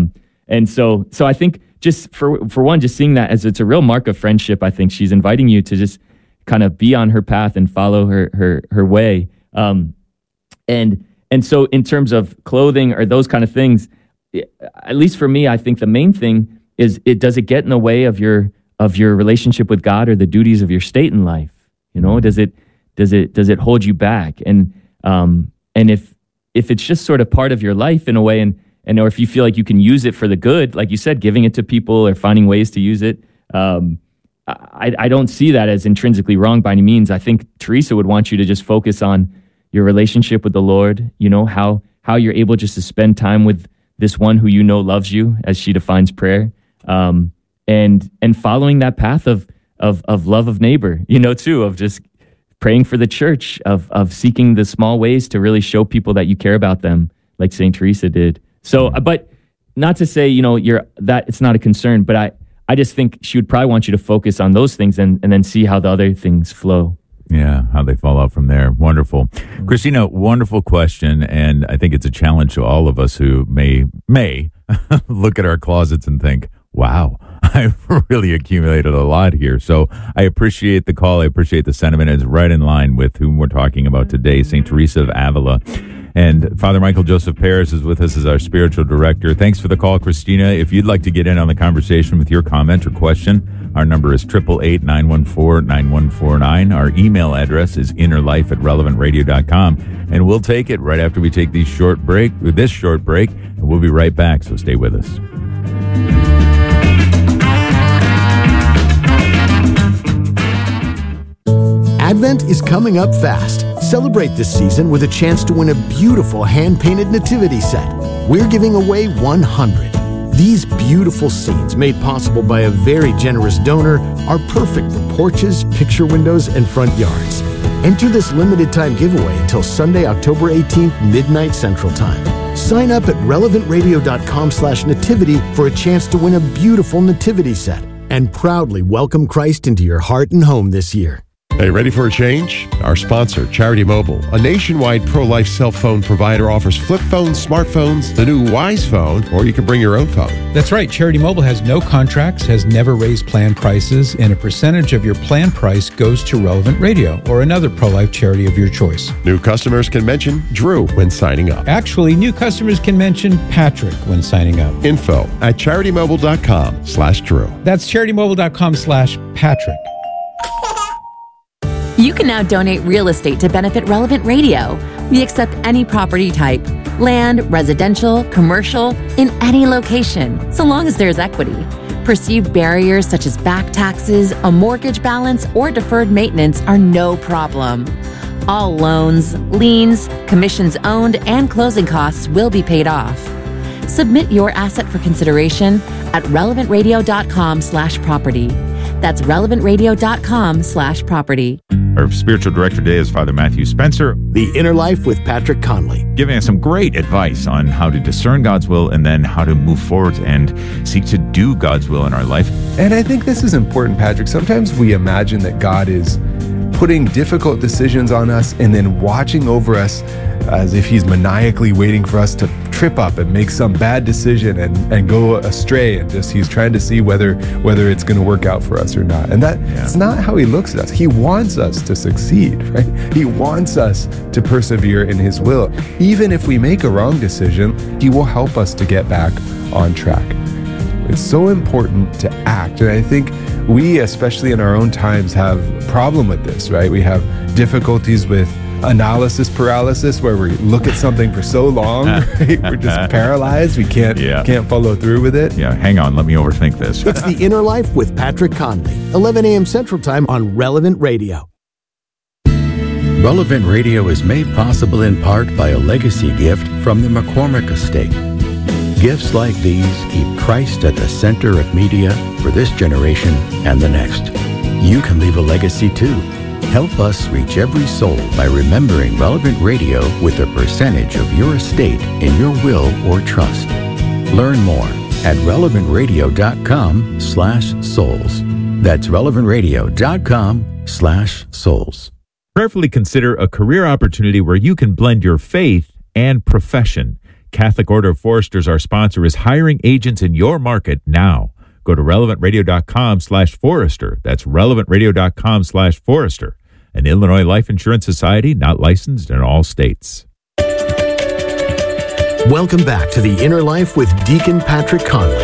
And so, so I think just for for one, just seeing that as it's a real mark of friendship. I think she's inviting you to just kind of be on her path and follow her her her way. Um, and and so, in terms of clothing or those kind of things, at least for me, I think the main thing is it does it get in the way of your of your relationship with God or the duties of your state in life? You know, does it does it does it hold you back? And um, and if if it's just sort of part of your life in a way, and and or if you feel like you can use it for the good, like you said, giving it to people or finding ways to use it, um, I, I don't see that as intrinsically wrong by any means. I think Teresa would want you to just focus on your relationship with the Lord. You know, how how you're able just to spend time with this one who you know loves you, as she defines prayer, um, and and following that path of of of love of neighbor. You know, too, of just praying for the church, of of seeking the small ways to really show people that you care about them, like Saint Teresa did. So, but not to say, you know, you're that it's not a concern, but I, I just think she would probably want you to focus on those things and, and then see how the other things flow. Yeah, how they fall out from there. Wonderful. Christina, wonderful question. And I think it's a challenge to all of us who may, may look at our closets and think, wow, I've really accumulated a lot here. So I appreciate the call. I appreciate the sentiment. It's right in line with whom we're talking about today, Saint Teresa of Avila. And Father Michael Joseph Paris is with us as our spiritual director. Thanks for the call, Christina. If you'd like to get in on the conversation with your comment or question, our number is eight eight eight, nine one four, nine one four nine. Our email address is innerlife at relevant radio dot com. And we'll take it right after we take these short break, this short break, and we'll be right back, so stay with us. Advent is coming up fast. Celebrate this season with a chance to win a beautiful hand-painted nativity set. We're giving away one hundred. These beautiful scenes, made possible by a very generous donor, are perfect for porches, picture windows, and front yards. Enter this limited-time giveaway until Sunday, October eighteenth, midnight Central Time. Sign up at relevant radio dot com slash nativity for a chance to win a beautiful nativity set and proudly welcome Christ into your heart and home this year. Hey, ready for a change? Our sponsor, Charity Mobile, a nationwide pro-life cell phone provider, offers flip phones, smartphones, the new Wise Phone, or you can bring your own phone. That's right. Charity Mobile has no contracts, has never raised plan prices, and a percentage of your plan price goes to Relevant Radio or another pro-life charity of your choice. New customers can mention Drew when signing up. Actually, new customers can mention Patrick when signing up. Info at charity mobile dot com slash Drew. That's charity mobile dot com slash Patrick. You can now donate real estate to benefit Relevant Radio. We accept any property type, land, residential, commercial, in any location, so long as there's equity. Perceived barriers such as back taxes, a mortgage balance, or deferred maintenance are no problem. All loans, liens, commissions owned, and closing costs will be paid off. Submit your asset for consideration at relevant radio dot com slash property. That's relevant radio dot com slash property. Our spiritual director today is Father Matthew Spencer. The Inner Life with Patrick Conley. Giving us some great advice on how to discern God's will and then how to move forward and seek to do God's will in our life. And I think this is important, Patrick. Sometimes we imagine that God is putting difficult decisions on us and then watching over us as if he's maniacally waiting for us to trip up and make some bad decision and, and go astray, and just he's trying to see whether whether it's going to work out for us or not. And that yeah. it's not how he looks at us. He wants us to succeed, right? He wants us to persevere in his will. Even if we make a wrong decision, he will help us to get back on track. It's so important to act. And I think we, especially in our own times, have a problem with this, right? We have difficulties with analysis paralysis, where we look at something for so long, right? We're just paralyzed. We can't yeah. can't follow through with it. Yeah, hang on. Let me overthink this. It's The Inner Life with Patrick Conley, eleven a.m. Central Time on Relevant Radio. Relevant Radio is made possible in part by a legacy gift from the McCormick Estate. Gifts like these keep Christ at the center of media for this generation and the next. You can leave a legacy too. Help us reach every soul by remembering Relevant Radio with a percentage of your estate in your will or trust. Learn more at relevant radio dot com slash souls. That's relevant radio dot com slash souls. Prayerfully consider a career opportunity where you can blend your faith and profession. Catholic Order of Foresters, our sponsor, is hiring agents in your market now. Go to relevantradio.com slash forester. That's relevantradio.com slash forester. An Illinois Life Insurance Society, not licensed in all states. Welcome back to The Inner Life with Deacon Patrick Conley.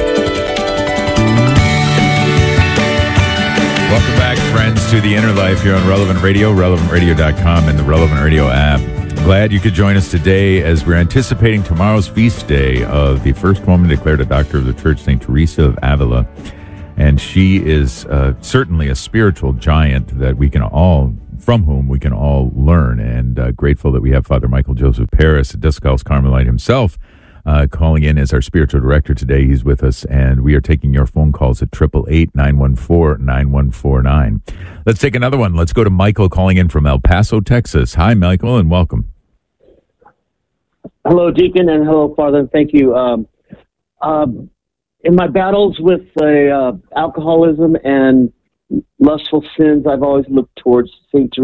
Welcome back, friends, to The Inner Life here on Relevant Radio, relevant radio dot com, and the Relevant Radio app. Glad you could join us today as we're anticipating tomorrow's feast day of the first woman declared a doctor of the Church, Saint Teresa of Avila. And she is uh, certainly a spiritual giant that we can all, from whom we can all learn. And uh, grateful that we have Father Michael Joseph Paris, a Discalced Carmelite himself, uh, calling in as our spiritual director today. He's with us, and we are taking your phone calls at eight eight eight, nine one four, nine one four nine. Let's take another one. Let's go to Michael calling in from El Paso, Texas. Hi, Michael, and welcome. Hello, Deacon, and hello, Father. Thank you. Um, um, in my battles with uh, uh, alcoholism and lustful sins, I've always looked towards Saint Teresa